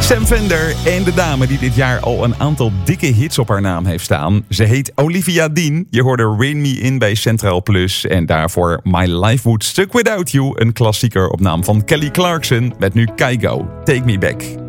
Sam Fender en de dame die dit jaar al een aantal dikke hits op haar naam heeft staan. Ze heet Olivia Dean. Je hoorde Rain Me In bij Centraal Plus. En daarvoor My Life Would Stuck Without You. Een klassieker op naam van Kelly Clarkson. Met nu Kygo, Take Me Back.